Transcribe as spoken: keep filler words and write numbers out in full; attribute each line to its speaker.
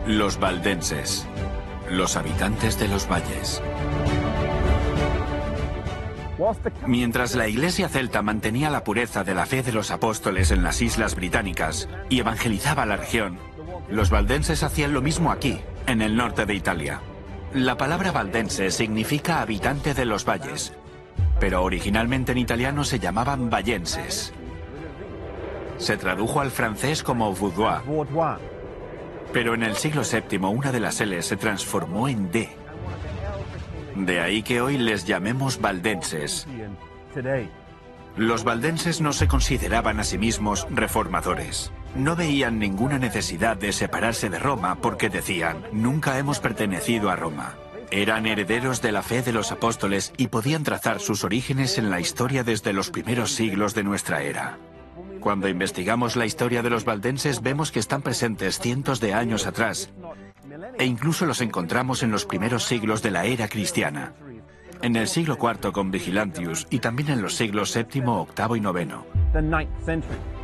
Speaker 1: Los valdenses, los habitantes de los valles. Mientras la iglesia celta mantenía la pureza de la fe de los apóstoles en las islas británicas y evangelizaba la región, los valdenses hacían lo mismo aquí, en el norte de Italia. La palabra valdense significa habitante de los valles, pero originalmente en italiano se llamaban vallenses. Se tradujo al francés como vaudois, pero en el siglo séptimo una de las L's se transformó en D. De ahí que hoy les llamemos valdenses. Los valdenses no se consideraban a sí mismos reformadores. No veían ninguna necesidad de separarse de Roma porque decían, nunca hemos pertenecido a Roma. Eran herederos de la fe de los apóstoles y podían trazar sus orígenes en la historia desde los primeros siglos de nuestra era. Cuando investigamos la historia de los valdenses vemos que están presentes cientos de años atrás e incluso los encontramos en los primeros siglos de la era cristiana. En el siglo cuarto con Vigilantius y también en los siglos séptimo, octavo y noveno.